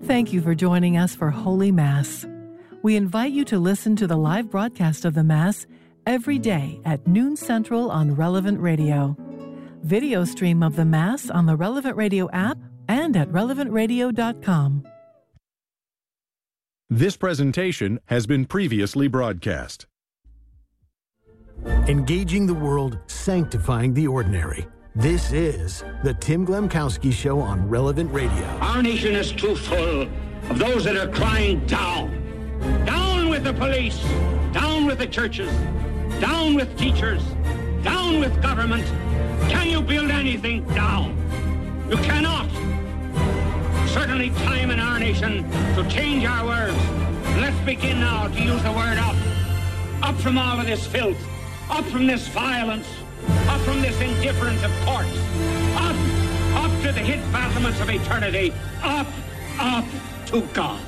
Thank you for joining us for Holy Mass. We invite you to listen to the live broadcast of the Mass every day at noon Central on Relevant Radio. Video stream of the Mass on the Relevant Radio app and at relevantradio.com. This presentation has been previously broadcast. Engaging the world, sanctifying the ordinary. This is the Tim Glemkowski Show on Relevant Radio. Our nation is too full of those that are crying down. Down with the police, down with the churches, down with teachers, down with government. Can you build anything down? You cannot. Certainly time in our nation to change our words. Let's begin now to use the word up. Up from all of this filth. Up from this violence. Up from this indifference of courts. Up to the hid battlements of eternity. Up to God.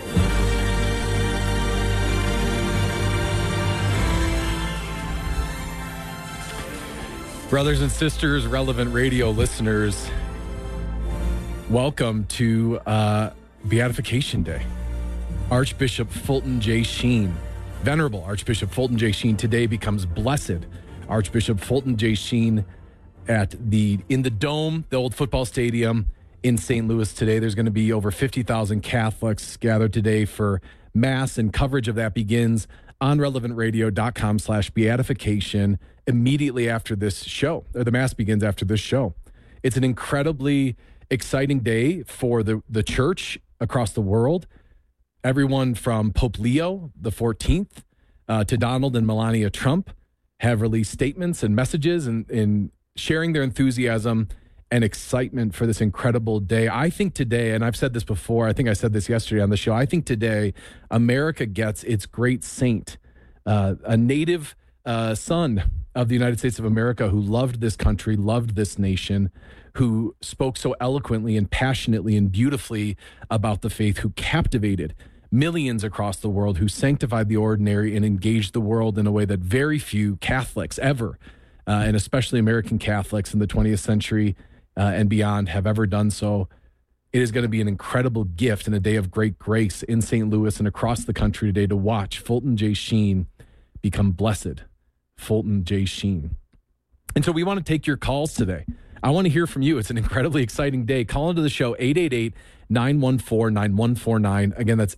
Brothers and sisters, Relevant Radio listeners, welcome to Beatification Day. Archbishop Fulton J. Sheen, Venerable Archbishop Fulton J. Sheen, today becomes Blessed Archbishop Fulton J. Sheen in the Dome, the old football stadium in St. Louis today. There's going to be over 50,000 Catholics gathered today for Mass, and coverage of that begins on relevantradio.com/beatification immediately after this show, or the Mass begins after this show. It's an incredibly exciting day for the church across the world. Everyone from Pope Leo the 14th to Donald and Melania Trump have released statements and messages and sharing their enthusiasm and excitement for this incredible day. I think today, and I've said this before, I think I said this yesterday on the show, I think today America gets its great saint, a native son of the United States of America who loved this country, loved this nation, who spoke so eloquently and passionately and beautifully about the faith, who captivated millions across the world, who sanctified the ordinary and engaged the world in a way that very few Catholics ever, and especially American Catholics in the 20th century and beyond, have ever done so. It is going to be an incredible gift and a day of great grace in St. Louis and across the country today to watch Fulton J. Sheen become Blessed Fulton J. Sheen. And so we want to take your calls today. I want to hear from you. It's an incredibly exciting day. Call into the show, 888-914-9149. Again, that's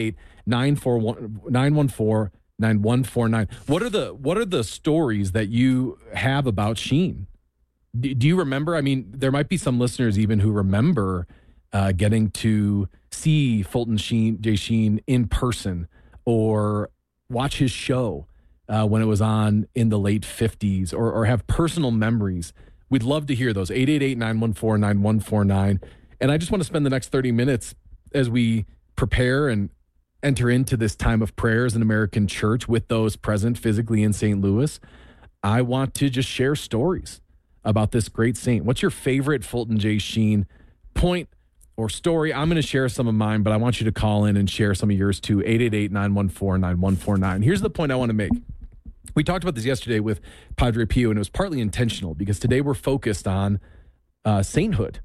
888-914-9149. What are the stories that you have about Sheen? Do you remember? I mean, there might be some listeners even who remember getting to see Fulton J. Sheen in person or watch his show when it was on in the late 50s or have personal memories. We'd love to hear those, 888-914-9149. And I just want to spend the next 30 minutes as we prepare and enter into this time of prayer as an American church with those present physically in St. Louis. I want to just share stories about this great saint. What's your favorite Fulton J. Sheen point or story? I'm going to share some of mine, but I want you to call in and share some of yours too, 888-914-9149. Here's the point I want to make. We talked about this yesterday with Padre Pio, and it was partly intentional because today we're focused on sainthood.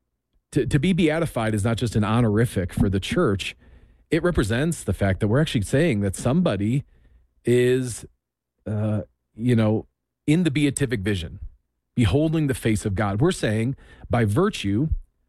To be beatified is not just an honorific for the church. It represents the fact that we're actually saying that somebody is, in the beatific vision, beholding the face of God. We're saying by virtue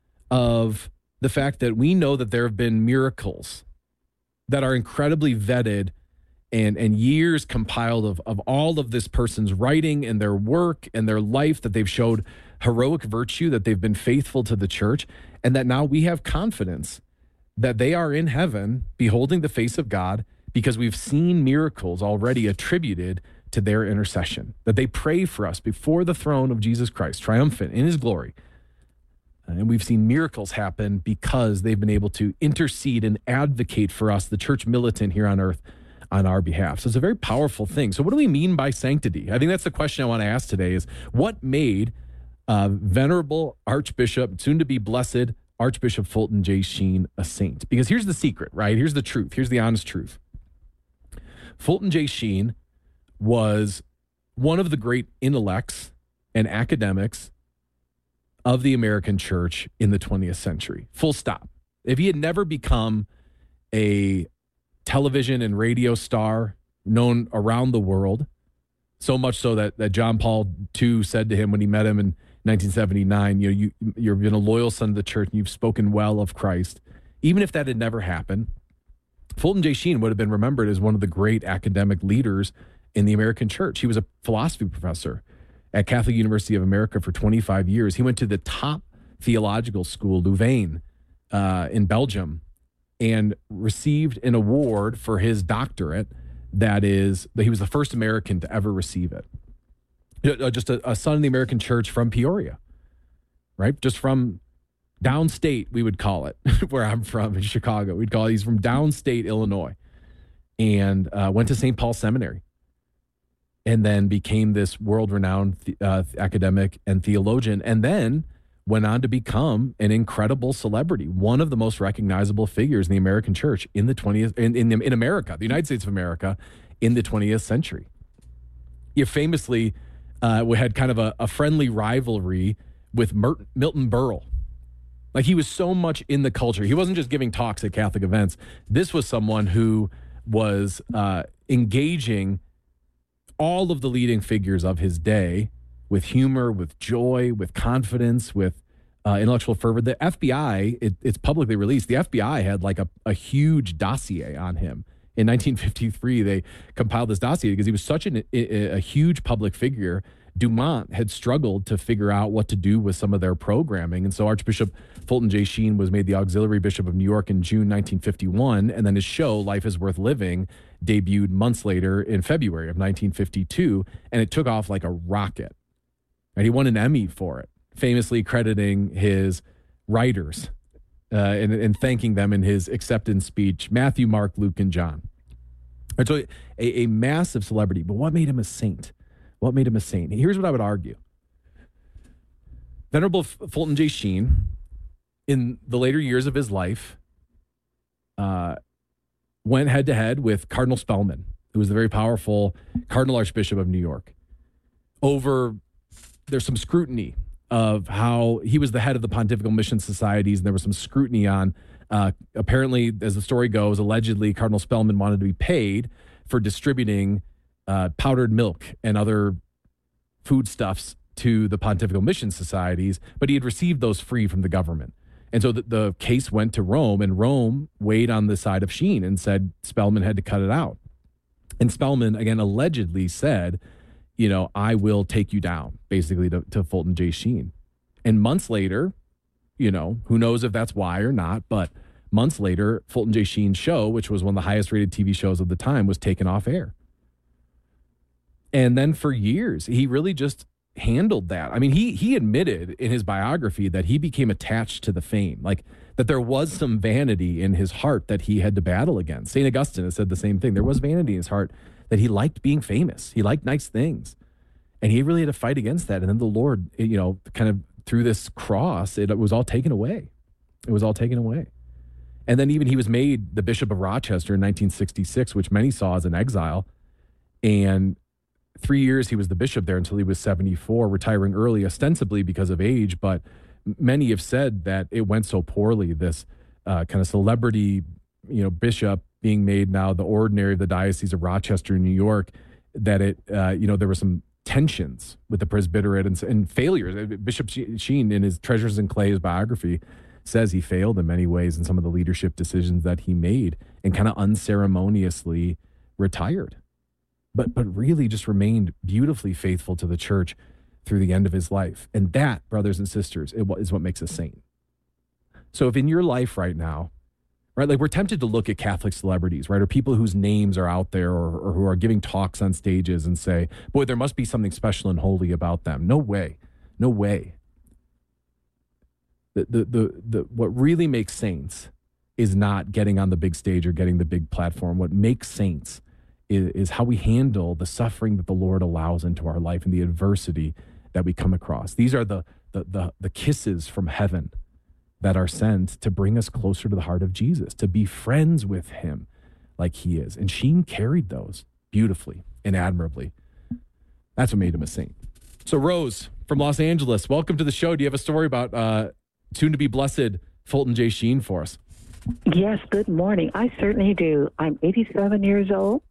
of the fact that we know that there have been miracles that are incredibly vetted and years compiled of all of this person's writing and their work and their life, that they've showed heroic virtue, that they've been faithful to the church, and that now we have confidence that they are in heaven beholding the face of God because we've seen miracles already attributed to their intercession, that they pray for us before the throne of Jesus Christ, triumphant in his glory. And we've seen miracles happen because they've been able to intercede and advocate for us, the church militant here on earth, on our behalf. So it's a very powerful thing. So what do we mean by sanctity? I think that's the question I want to ask today is what made Venerable Archbishop, soon to be Blessed Archbishop Fulton J. Sheen a saint? Because here's the secret, right? Here's the truth. Here's the honest truth. Fulton J. Sheen was one of the great intellects and academics of the American church in the 20th century. Full stop. If he had never become a television and radio star known around the world, so much so that John Paul II said to him when he met him in 1979, you've been a loyal son of the church and you've spoken well of Christ. Even if that had never happened, Fulton J. Sheen would have been remembered as one of the great academic leaders in the American church. He was a philosophy professor at Catholic University of America for 25 years. He went to the top theological school, Louvain, in Belgium, and received an award for his doctorate. That he was the first American to ever receive it. Just a son of the American church from Peoria, right? Just from downstate, we would call it, where I'm from in Chicago. We'd call it, he's from downstate Illinois, and went to St. Paul Seminary, and then became this world-renowned academic and theologian, and then went on to become an incredible celebrity, one of the most recognizable figures in the American church in the 20th, in America, the United States of America, in the 20th century. He famously had kind of a friendly rivalry with Milton Berle. Like, he was so much in the culture. He wasn't just giving talks at Catholic events. This was someone who was engaging all of the leading figures of his day with humor, with joy, with confidence, with intellectual fervor. The FBI, it's publicly released, the FBI had like a huge dossier on him. In 1953, they compiled this dossier because he was such a huge public figure. Dumont had struggled to figure out what to do with some of their programming. And so Archbishop Fulton J. Sheen was made the auxiliary bishop of New York in June 1951. And then his show, Life is Worth Living, debuted months later in February of 1952. And it took off like a rocket. And he won an Emmy for it, famously crediting his writers and thanking them in his acceptance speech, Matthew, Mark, Luke, and John. And so a massive celebrity. But what made him a saint? What made him a saint? Here's what I would argue. Venerable Fulton J. Sheen, in the later years of his life, went head-to-head with Cardinal Spellman, who was the very powerful Cardinal Archbishop of New York. There's some scrutiny of how he was the head of the Pontifical Mission Societies, and there was some scrutiny on, apparently, as the story goes, allegedly Cardinal Spellman wanted to be paid for distributing powdered milk and other foodstuffs to the Pontifical Mission Societies, but he had received those free from the government. And so the case went to Rome, and Rome weighed on the side of Sheen and said Spellman had to cut it out. And Spellman, again, allegedly said, I will take you down, basically, to Fulton J. Sheen. And months later, who knows if that's why or not, but months later, Fulton J. Sheen's show, which was one of the highest rated TV shows of the time, was taken off air. And then for years, he really just handled that. I mean, he admitted in his biography that he became attached to the fame, like that there was some vanity in his heart that he had to battle against. St. Augustine has said the same thing. There was vanity in his heart, that he liked being famous. He liked nice things. And he really had to fight against that. And then the Lord, kind of through this cross, it was all taken away. It was all taken away. And then even he was made the Bishop of Rochester in 1966, which many saw as an exile. And 3 years he was the bishop there until he was 74, retiring early, ostensibly because of age. But many have said that it went so poorly, this kind of celebrity, bishop being made now the ordinary of the Diocese of Rochester, New York, that it, there were some tensions with the presbyterate and failures. Bishop Sheen, in his Treasures in Clay, his biography, says he failed in many ways in some of the leadership decisions that he made and kind of unceremoniously retired. But really just remained beautifully faithful to the church through the end of his life. And that, brothers and sisters, is what makes a saint. So if in your life right now, right, like we're tempted to look at Catholic celebrities, right, or people whose names are out there or who are giving talks on stages and say, boy, there must be something special and holy about them. No way. No way. What really makes saints is not getting on the big stage or getting the big platform. What makes saints is how we handle the suffering that the Lord allows into our life and the adversity that we come across. These are the kisses from heaven that are sent to bring us closer to the heart of Jesus, to be friends with him like he is. And Sheen carried those beautifully and admirably. That's what made him a saint. So Rose from Los Angeles, welcome to the show. Do you have a story about soon-to-be blessed Fulton J. Sheen for us? Yes, good morning. I certainly do. I'm 87 years old.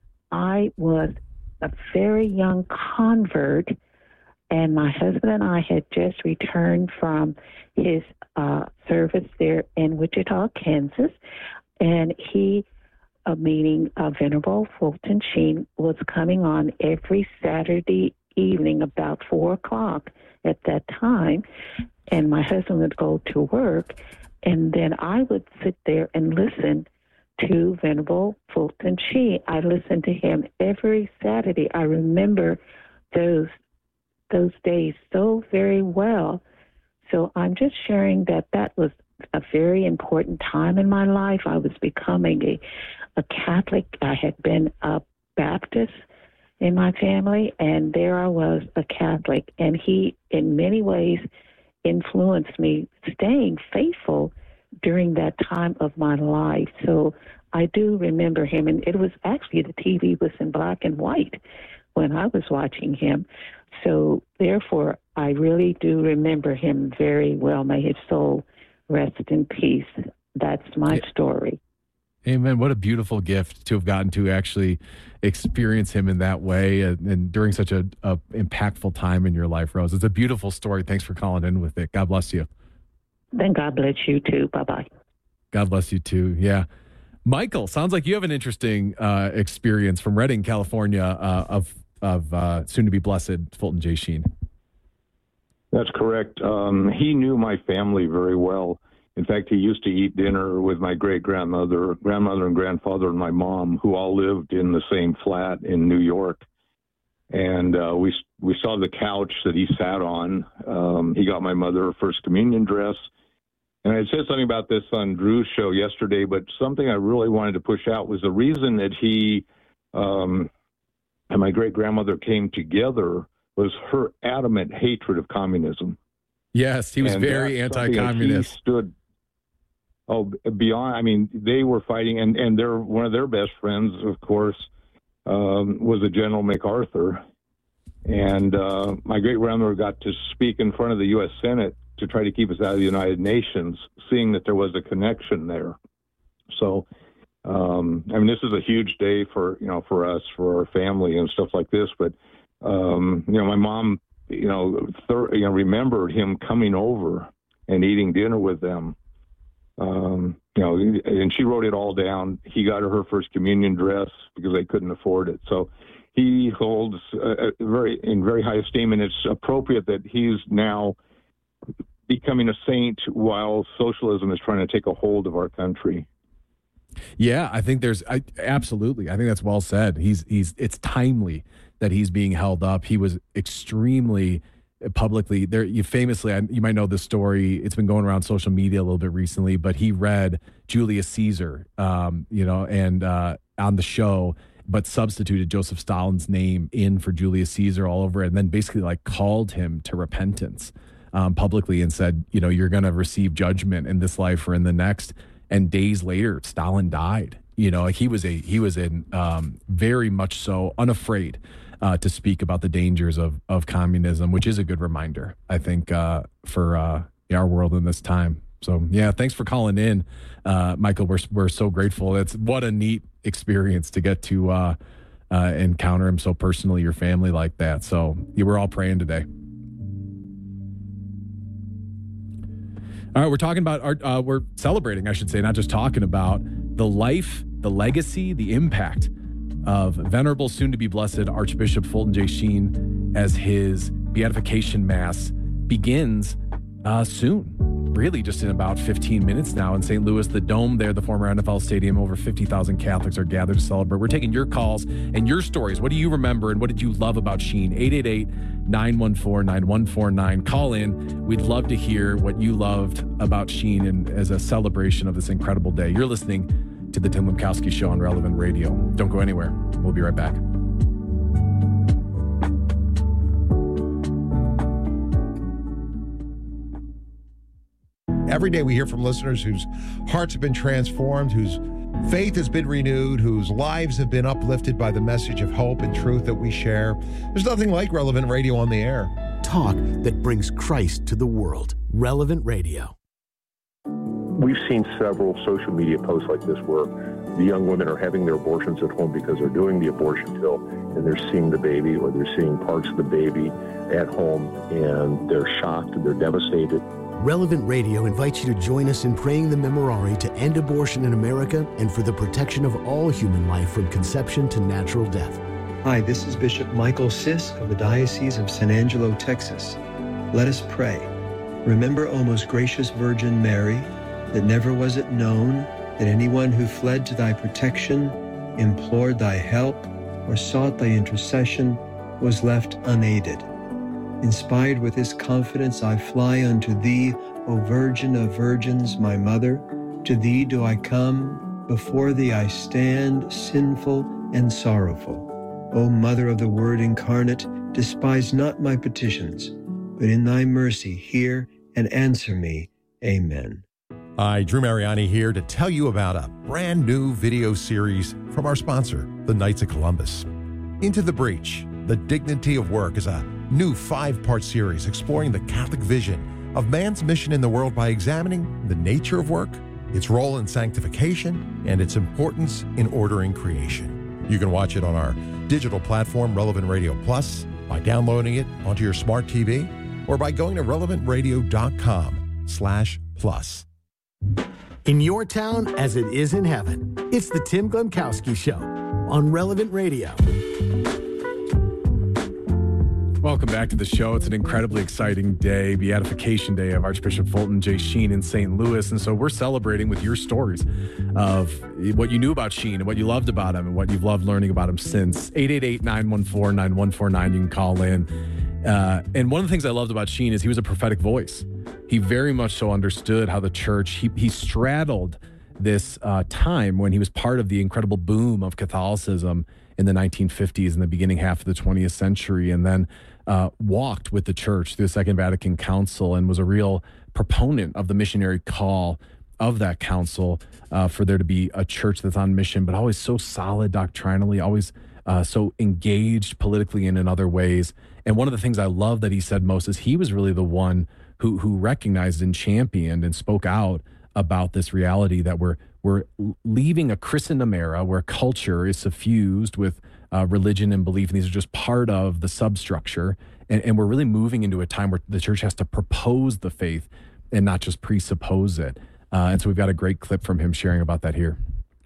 I was a very young convert, and my husband and I had just returned from his service there in Wichita, Kansas, and he, meaning Venerable Fulton Sheen, was coming on every Saturday evening about 4 o'clock at that time, and my husband would go to work, and then I would sit there and listen to Venerable Fulton Sheen. I listened to him every Saturday. I remember those days so very well. So I'm just sharing that was a very important time in my life. I was becoming a Catholic. I had been a Baptist in my family, and there I was, a Catholic. And he, in many ways, influenced me staying faithful during that time of my life. So I do remember him, and it was actually, the TV was in black and white when I was watching him. So therefore, I really do remember him very well. May his soul rest in peace. That's my story. Amen. What a beautiful gift to have gotten to actually experience him in that way and during such a impactful time in your life, Rose. It's a beautiful story. Thanks for calling in with it. God bless you. Then God bless you too. Bye-bye. God bless you too. Yeah. Michael, sounds like you have an interesting experience from Redding, California, of soon-to-be blessed Fulton J. Sheen. That's correct. He knew my family very well. In fact, he used to eat dinner with my great-grandmother, and grandfather, and my mom, who all lived in the same flat in New York. And we saw the couch that he sat on. He got my mother her first communion dress. And I said something about this on Drew's show yesterday, but something I really wanted to push out was the reason that he and my great-grandmother came together was her adamant hatred of communism. Yes, he was very anti-communist. He stood beyond. I mean, they were fighting, and one of their best friends, of course, was a General MacArthur. And my great-grandmother got to speak in front of the U.S. Senate to try to keep us out of the United Nations, seeing that there was a connection there. So, I mean, this is a huge day for us, for our family and stuff like this. But, my mom, remembered him coming over and eating dinner with them. And she wrote it all down. He got her first communion dress because they couldn't afford it. So he holds in very high esteem, and it's appropriate that he's now becoming a saint while socialism is trying to take a hold of our country. Yeah, I think absolutely. I think that's well said. It's timely that he's being held up. He was extremely publicly there. You might know this story. It's been going around social media a little bit recently, but he read Julius Caesar, on the show, but substituted Joseph Stalin's name in for Julius Caesar all over it, and then basically called him to repentance publicly and said, you're going to receive judgment in this life or in the next. And days later, Stalin died. He was very much so unafraid to speak about the dangers of communism, which is a good reminder, I think, for our world in this time. So, yeah, thanks for calling in, Michael. We're so grateful. What a neat experience to get to encounter him so personally, your family like that. So, we're all praying today. All right, we're talking about we're celebrating, I should say, not just talking about the life, the legacy, the impact of Venerable, soon-to-be blessed Archbishop Fulton J. Sheen as his beatification mass begins soon. Really, just in about 15 minutes now in St. Louis, the Dome there, the former NFL stadium, over 50,000 Catholics are gathered to celebrate. We're taking your calls and your stories. What do you remember and what did you love about Sheen? 888-914-9149. Call in. We'd love to hear what you loved about Sheen and as a celebration of this incredible day. You're listening to the Tim Lemkowski Show on Relevant Radio. Don't go anywhere. We'll be right back. Every day we hear from listeners whose hearts have been transformed, whose faith has been renewed, whose lives have been uplifted by the message of hope and truth that we share. There's nothing like Relevant Radio on the air. Talk that brings Christ to the world. Relevant Radio. We've seen several social media posts like this where the young women are having their abortions at home because they're doing the abortion pill and they're seeing the baby, or they're seeing parts of the baby at home, and they're shocked and they're devastated. Relevant Radio invites you to join us in praying the Memorare to end abortion in America and for the protection of all human life from conception to natural death. Hi, this is Bishop Michael Siss of the Diocese of San Angelo, Texas. Let us pray. Remember, O most gracious Virgin Mary, that never was it known that anyone who fled to thy protection, implored thy help, or sought thy intercession was left unaided. Inspired with this confidence, I fly unto thee, O Virgin of Virgins, my Mother. To thee do I come, before thee I stand, sinful and sorrowful. O Mother of the Word incarnate, despise not my petitions, but in thy mercy hear and answer me. Amen. Hi, Drew Mariani here to tell you about a brand new video series from our sponsor, the Knights of Columbus. Into the Breach, The Dignity of Work is a new 5-part series exploring the Catholic vision of man's mission in the world by examining the nature of work, its role in sanctification, and its importance in ordering creation. You can watch it on our digital platform, Relevant Radio Plus, by downloading it onto your smart TV, or by going to relevantradio.com/plus. In your town as it is in heaven, it's the Tim Glemkowski Show on Relevant Radio. Welcome back to the show. It's an incredibly exciting day, Beatification Day of Archbishop Fulton J. Sheen in St. Louis. And so we're celebrating with your stories of what you knew about Sheen and what you loved about him and what you've loved learning about him since. 888-914-9149. You can call in. And one of the things I loved about Sheen is he was a prophetic voice. He very much so understood how the church, he straddled this time when he was part of the incredible boom of Catholicism in the 1950s and the beginning half of the 20th century, and then walked with the church through the Second Vatican Council and was a real proponent of the missionary call of that council for there to be a church that's on mission, but always so solid doctrinally, always so engaged politically and in other ways. And one of the things I love that he said most is he was really the one who recognized and championed and spoke out about this reality that we're leaving a Christendom era where culture is suffused with religion and belief, and these are just part of the substructure. And we're really moving into a time where the church has to propose the faith and not just presuppose it. And so we've got a great clip from him sharing about that here.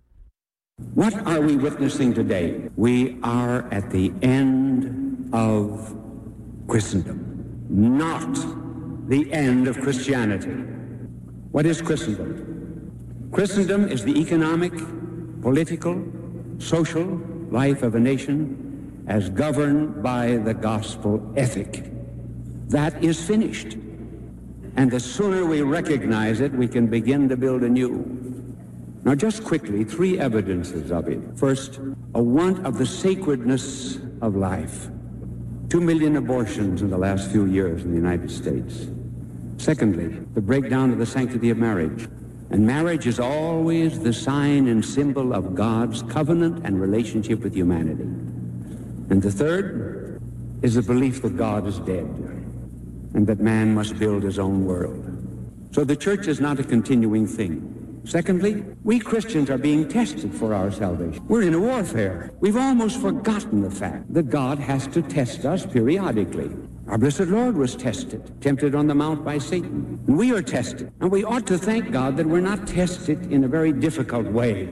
What are we witnessing today? We are at the end of Christendom, not the end of Christianity. What is Christendom? Christendom is the economic, political, social life of a nation as governed by the gospel ethic. That is finished. And the sooner we recognize it, we can begin to build anew. Now, just quickly, 3 evidences of it. First, a want of the sacredness of life. 2 million abortions in the last few years in the United States. Secondly, the breakdown of the sanctity of marriage. And marriage is always the sign and symbol of God's covenant and relationship with humanity. And the third is the belief that God is dead and that man must build his own world. So the church is not a continuing thing. Secondly, we Christians are being tested for our salvation. We're in a warfare. We've almost forgotten the fact that God has to test us periodically. Our blessed Lord was tested, tempted on the mount by Satan. And we are tested. And we ought to thank God that we're not tested in a very difficult way.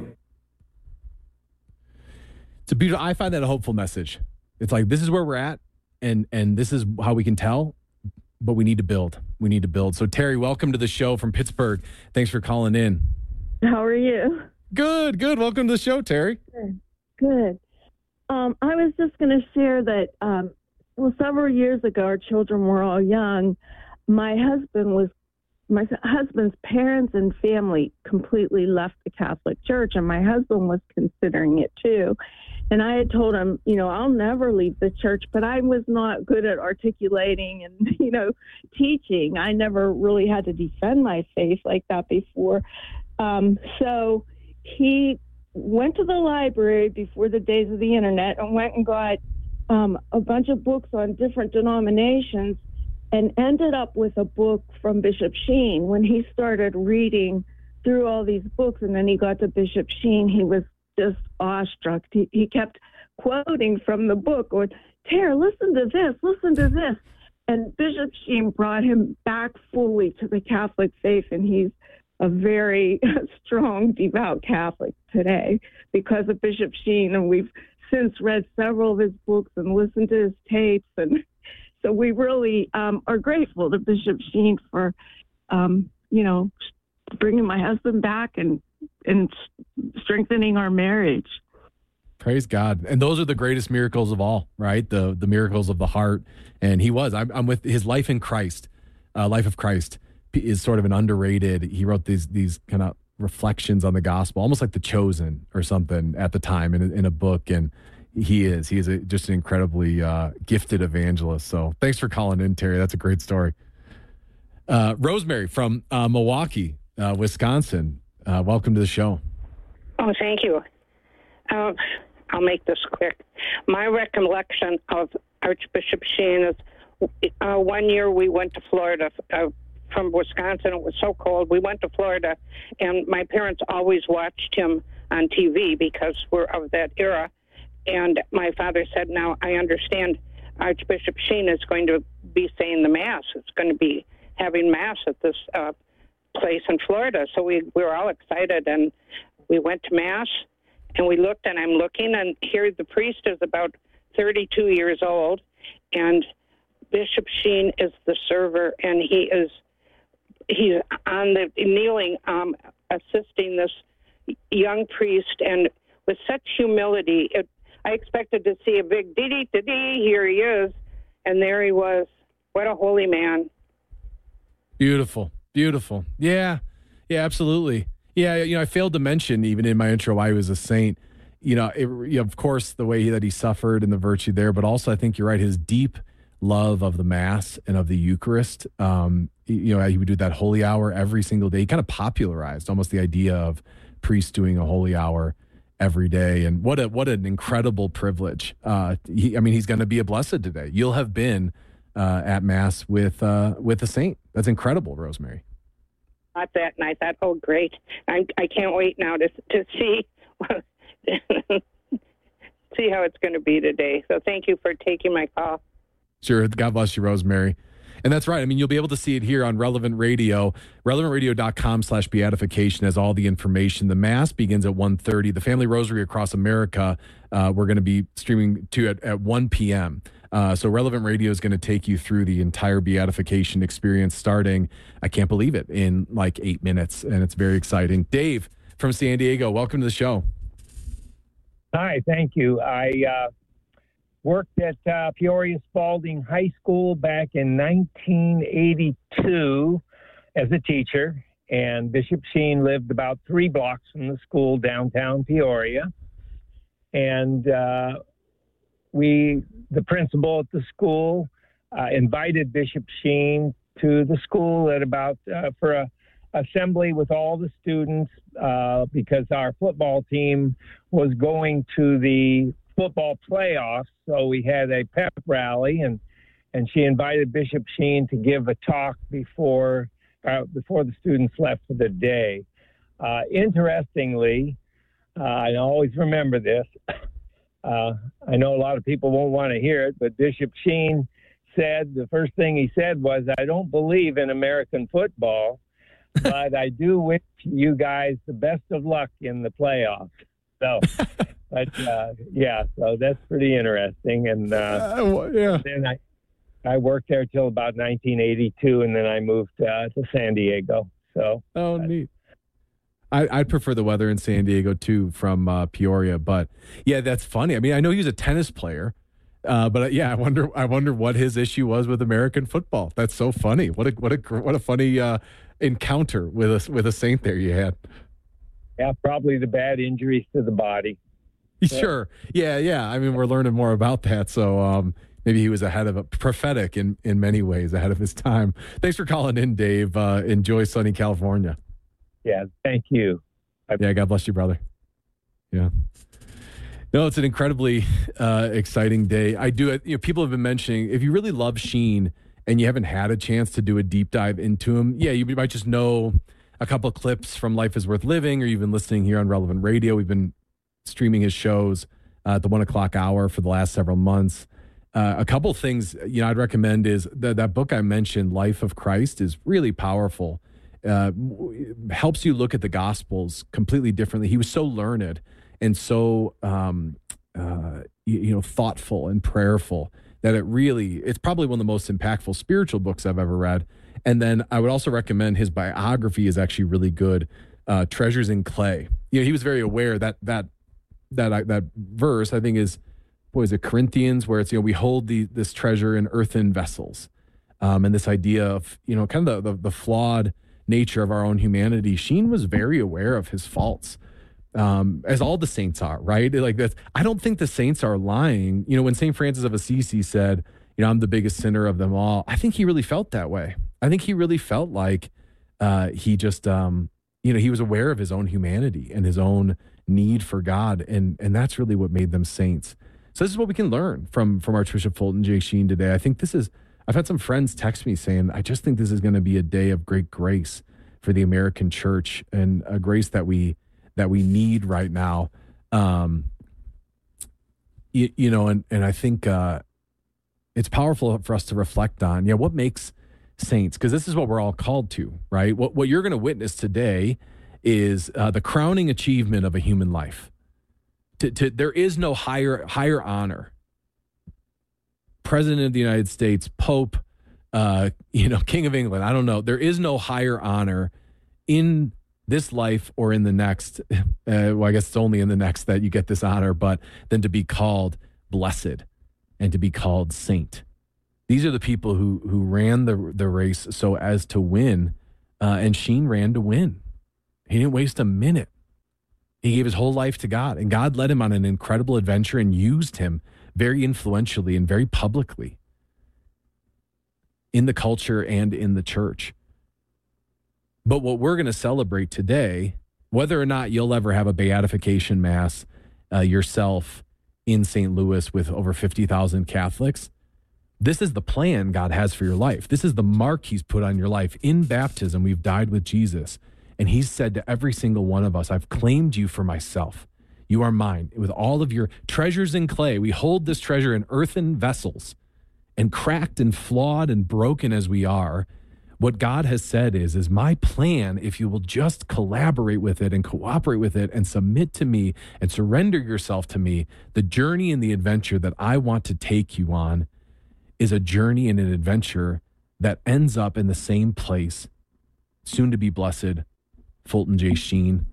It's a beautiful, I find that a hopeful message. It's like, this is where we're at, and this is how we can tell, but we need to build. We need to build. So Terry, welcome to the show from Pittsburgh. Thanks for calling in. How are you? Good. Welcome to the show, Terry. Good. I was just going to share that, several years ago, our children were all young. My husband's parents and family completely left the Catholic Church, and my husband was considering it too. And I had told him, I'll never leave the church, but I was not good at articulating and, teaching. I never really had to defend my faith like that before. So he went to the library before the days of the internet and went and got a bunch of books on different denominations and ended up with a book from Bishop Sheen when he started reading through all these books, and then he got to Bishop Sheen. He was just awestruck. He kept quoting from the book, or, Tara, listen to this. And Bishop Sheen brought him back fully to the Catholic faith, and he's a very strong, devout Catholic today because of Bishop Sheen, and we've since read several of his books and listened to his tapes, and so we really are grateful to Bishop Sheen for, bringing my husband back and strengthening our marriage. Praise God. And those are the greatest miracles of all, right? The miracles of the heart. And he was. I'm with his Life in Christ. Life of Christ is sort of an underrated. He wrote these kind of reflections on the gospel, almost like The Chosen or something at the time in a book. And he is just an incredibly gifted evangelist. So thanks for calling in, Terry. That's a great story. Rosemary from Milwaukee, Wisconsin. Welcome to the show. Oh, thank you. I'll make this quick. My recollection of Archbishop Sheen is one year we went to Florida from Wisconsin. It was so cold. We went to Florida, and my parents always watched him on TV because we're of that era. And my father said, now I understand Archbishop Sheen is going to be saying the Mass. It's going to be having Mass at this place in Florida. So we were all excited, and we went to Mass. And we looked, and I'm looking, and here the priest is about 32 years old, and Bishop Sheen is the server, and he's on the kneeling, assisting this young priest, and with such humility. I expected to see a big dee-dee-dee-dee, here he is, and there he was. What a holy man. Beautiful, beautiful. Yeah, absolutely. Yeah, I failed to mention even in my intro why he was a saint. Of course, the way that he suffered and the virtue there, but also I think you're right, his deep love of the Mass and of the Eucharist. He would do that holy hour every single day. He kind of popularized almost the idea of priests doing a holy hour every day. And what an incredible privilege. He's going to be a blessed today. You'll have been at Mass with a saint. That's incredible, Rosemary. Thought that, and I thought, oh, great! I can't wait now to see see how it's going to be today. So thank you for taking my call. Sure. God bless you, Rosemary. And that's right. I mean, you'll be able to see it here on Relevant Radio. RelevantRadio.com/beatification has all the information. The Mass begins at 1:30. The Family Rosary across America, we're going to be streaming to at 1 p.m. So Relevant Radio is going to take you through the entire beatification experience starting, I can't believe it, in like 8 minutes. And it's very exciting. Dave from San Diego, welcome to the show. Hi, thank you. I worked at Peoria Spalding High School back in 1982 as a teacher, and Bishop Sheen lived about 3 blocks from the school downtown Peoria. And the principal at the school invited Bishop Sheen to the school at about for a assembly with all the students because our football team was going to the football playoffs. So we had a pep rally, and she invited Bishop Sheen to give a talk before the students left for the day. Interestingly, I always remember this. I know a lot of people won't want to hear it, but Bishop Sheen said, the first thing he said was, I don't believe in American football, but I do wish you guys the best of luck in the playoffs. So, so that's pretty interesting. And then I worked there till about 1982, and then I moved to San Diego. So, neat. I'd prefer the weather in San Diego too from Peoria, but yeah, that's funny. I mean, I know he was a tennis player, but I wonder what his issue was with American football. That's so funny. What a funny encounter with a saint there you had. Yeah, probably the bad injuries to the body. Sure. Yeah. I mean, we're learning more about that. So maybe he was prophetic in many ways, ahead of his time. Thanks for calling in, Dave. Enjoy sunny California. Yeah, thank you. Yeah, God bless you, brother. Yeah. No, it's an incredibly exciting day. I do it. People have been mentioning, if you really love Sheen and you haven't had a chance to do a deep dive into him, you might just know a couple of clips from Life is Worth Living, or you've been listening here on Relevant Radio. We've been streaming his shows at the 1 o'clock hour for the last several months. A couple of things, I'd recommend is that book I mentioned, Life of Christ, is really powerful. Helps you look at the Gospels completely differently. He was so learned and so, thoughtful and prayerful that it's probably one of the most impactful spiritual books I've ever read. And then I would also recommend his biography is actually really good. Treasures in Clay. He was very aware that verse, I think is Corinthians, where it's, we hold this treasure in earthen vessels. And this idea of, kind of the flawed nature of our own humanity. Sheen was very aware of his faults, as all the saints are, right? Like that. I don't think the saints are lying. When St. Francis of Assisi said, I'm the biggest sinner of them all, I think he really felt that way. I think he really felt like he just, he was aware of his own humanity and his own need for God. And that's really what made them saints. So this is what we can learn from Archbishop Fulton J. Sheen today. I think I've had some friends text me saying, I just think this is going to be a day of great grace for the American church, and a grace that we need right now. And I think it's powerful for us to reflect on, what makes saints, because this is what we're all called to, right? What you're going to witness today is the crowning achievement of a human life. There is no higher honor. President of the United States, Pope, King of England, I don't know. There is no higher honor in this life or in the next. I guess it's only in the next that you get this honor, but than to be called blessed and to be called saint. These are the people who ran the race so as to win, and Sheen ran to win. He didn't waste a minute. He gave his whole life to God, and God led him on an incredible adventure and used him very influentially and very publicly in the culture and in the church. But what we're going to celebrate today, whether or not you'll ever have a beatification mass yourself in St. Louis with over 50,000 Catholics, this is the plan God has for your life. This is the mark he's put on your life. In baptism, we've died with Jesus. And he's said to every single one of us, I've claimed you for myself. You are mine. With all of your treasures in clay, we hold this treasure in earthen vessels. And cracked and flawed and broken as we are, what God has said is my plan, if you will just collaborate with it and cooperate with it and submit to me and surrender yourself to me, the journey and the adventure that I want to take you on is a journey and an adventure that ends up in the same place, soon to be blessed, Fulton J. Sheen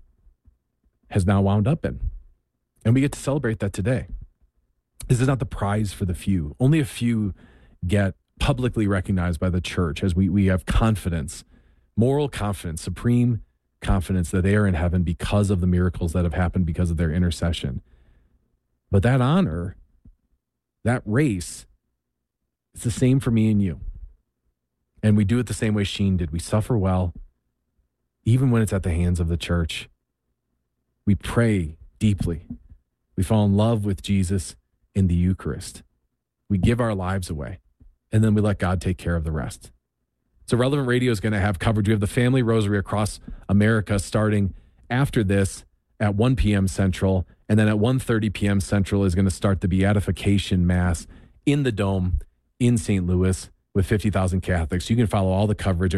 has now wound up in. And we get to celebrate that today. This is not the prize for the few. Only a few get publicly recognized by the church as we have confidence, moral confidence, supreme confidence that they are in heaven because of the miracles that have happened because of their intercession. But that honor, that race, it's the same for me and you. And we do it the same way Sheen did. We suffer well, even when it's at the hands of the church. We pray deeply. We fall in love with Jesus in the Eucharist. We give our lives away, and then we let God take care of the rest. So Relevant Radio is going to have coverage. We have the Family Rosary across America starting after this at 1 p.m. Central, and then at 1:30 p.m. Central is going to start the Beatification Mass in the Dome in St. Louis with 50,000 Catholics. You can follow all the coverage at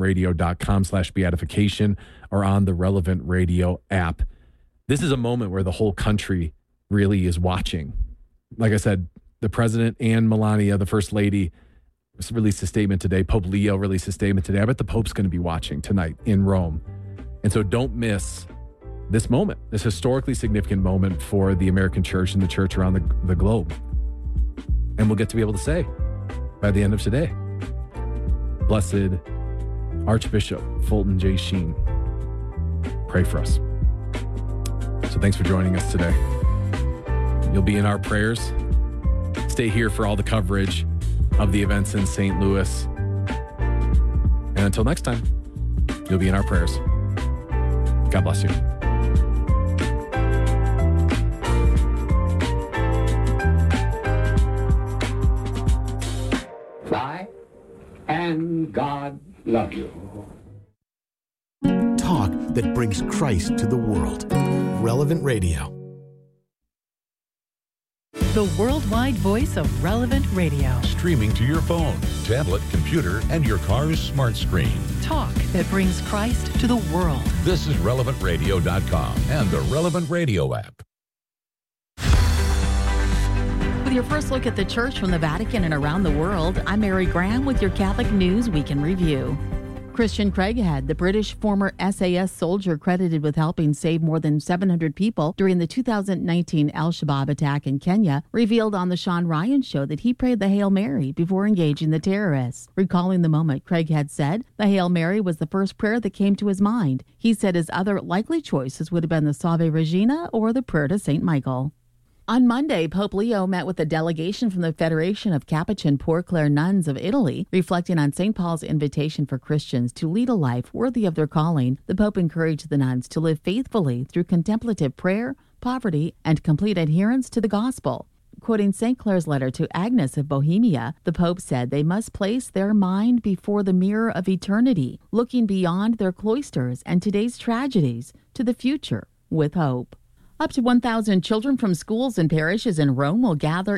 relevantradio.com/beatification or on the Relevant Radio app. This is a moment where the whole country really is watching. Like I said, the president and Melania, the first lady, released a statement today. Pope Leo released a statement today. I bet the Pope's going to be watching tonight in Rome. And so don't miss this moment, this historically significant moment for the American church and the church around the globe. And we'll get to be able to say by the end of today, Blessed Archbishop Fulton J. Sheen, pray for us. So thanks for joining us today. You'll be in our prayers. Stay here for all the coverage of the events in St. Louis. And until next time, you'll be in our prayers. God bless you. Fly, and God love you. that brings Christ to the world. Relevant Radio. The worldwide voice of Relevant Radio. Streaming to your phone, tablet, computer, and your car's smart screen. Talk that brings Christ to the world. This is RelevantRadio.com and the Relevant Radio app. With your first look at the church from the Vatican and around the world, I'm Mary Graham with your Catholic News Week in Review. Christian Craighead, the British former SAS soldier credited with helping save more than 700 people during the 2019 Al-Shabaab attack in Kenya, revealed on the Sean Ryan Show that he prayed the Hail Mary before engaging the terrorists. Recalling the moment, Craighead said the Hail Mary was the first prayer that came to his mind. He said his other likely choices would have been the Salve Regina or the prayer to St. Michael. On Monday, Pope Leo met with a delegation from the Federation of Capuchin Poor Clare Nuns of Italy, reflecting on St. Paul's invitation for Christians to lead a life worthy of their calling. The Pope encouraged the nuns to live faithfully through contemplative prayer, poverty, and complete adherence to the gospel. Quoting St. Clare's letter to Agnes of Bohemia, the Pope said they must place their mind before the mirror of eternity, looking beyond their cloisters and today's tragedies to the future with hope. Up to 1,000 children from schools and parishes in Rome will gather